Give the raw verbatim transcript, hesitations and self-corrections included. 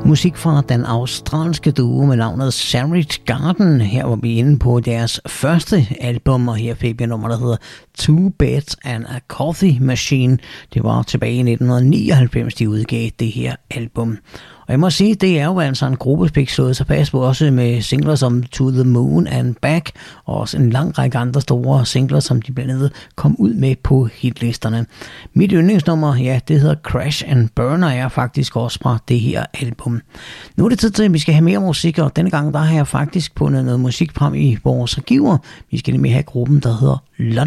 Musik fra den australske duo med navnet Savage Garden. Her var vi inde på deres første album, og her fik vi nummer, der hedder Two Beds and a Coffee Machine. Det var tilbage i nitten nioghalvfems, de udgav det her album. Og jeg må sige, det er jo altså en gruppe, fik slået sig fast på, også med singler som To the Moon and Back, og også en lang række andre store singler, som de blandt andet kom ud med på hitlisterne. Mit yndlingsnummer, ja, det hedder Crash and Burn, og er faktisk også fra det her album. Nu er det tid til, at vi skal have mere musik, og denne gang der har jeg faktisk fundet noget musik frem i vores arkiver. Vi skal nemlig have gruppen, der hedder London.